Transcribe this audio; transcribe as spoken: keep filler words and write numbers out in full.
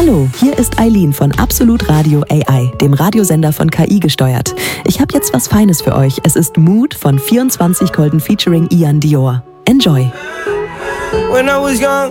Hallo, hier ist Eileen von Absolut Radio A I, dem Radiosender von K I gesteuert. Ich habe jetzt was Feines für euch. Es ist Mood von vierundzwanzig Golden featuring Ian Dior. Enjoy! When I was young,